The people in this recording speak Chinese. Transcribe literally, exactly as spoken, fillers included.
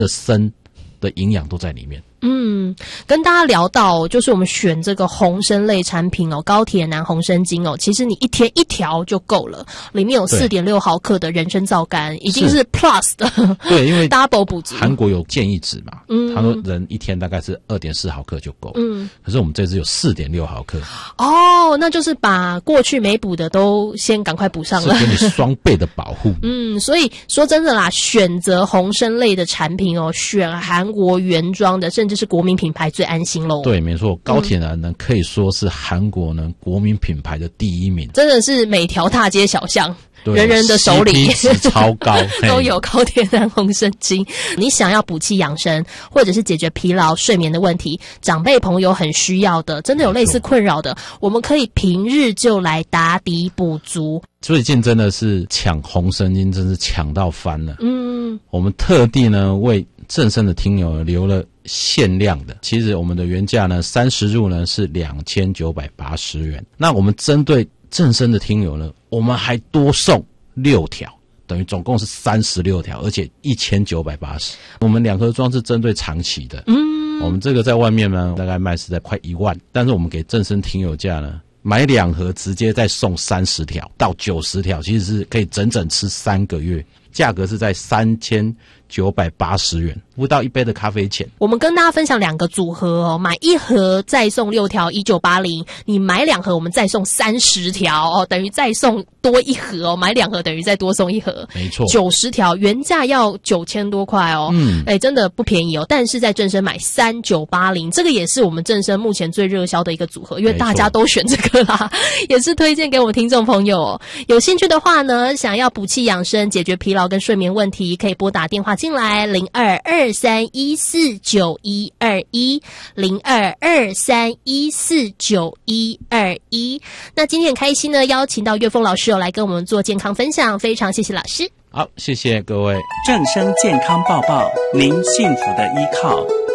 的参的营养都在里面。 嗯，跟大家聊到就是我们选这个红参类产品哦，高铁南红参精哦，其实你一天一条就够了，里面有 四点六 毫克的人参皂苷，已经是 plus 的， 对，因为 double 补足。韩国有建议值嘛，嗯，他说人一天大概是 二点四 毫克就够，嗯，可是我们这支有 四点六 毫克。 哦，那就是把过去没补的都先赶快补上了， 是给你双倍的保护。 嗯，所以说真的啦，选择红参类的产品哦，选韩国原装的，甚至这是国民品牌最安心咯。 对，没错，高铁南呢、嗯、可以说是韩国呢国民品牌的第一名， 真的是每条大街小巷人人的手里 C P 值超高都有高铁南红参精。你想要补气养生，或者是解决疲劳睡眠的问题，长辈朋友很需要的，真的有类似困扰的，我们可以平日就来打底补足。 最近真的是抢红参精，真是抢到翻了。 嗯， 我们特地呢为正声的听友留了限量的，其实我们的原价呢三十入呢是两千九百八十元，那我们针对正声的听友呢，我们还多送六条，等于总共是三十六条，而且一千九百八十。我们两盒装是针对长期的，嗯，我们这个在外面呢大概卖是在快一万，但是我们给正声听友价呢，买两盒直接再送三十条到九十条，其实是可以整整吃三个月，价格是在三千九百八十元，不到一杯的咖啡钱。 我们跟大家分享两个组合哦，买一盒再送六条一九八零，你买两盒我们再送三十条哦，等于再送多一盒哦，买两盒等于再多送一盒， 没错， 九十条原价要九千多块哦，嗯，哎，真的不便宜哦。但是在正声买三九八零，这个也是我们正声目前最热销的一个组合，因为大家都选这个啦，也是推荐给我们听众朋友哦。有兴趣的话呢，想要补气养生、解决疲劳跟睡眠问题，可以拨打电话进来零二二三一四九一二一零二二三一四九一二一。那今天很开心呢，邀请到岳峰老师哦来跟我们做健康分享，非常谢谢老师。 好，谢谢各位。 正声健康报报，您幸福的依靠。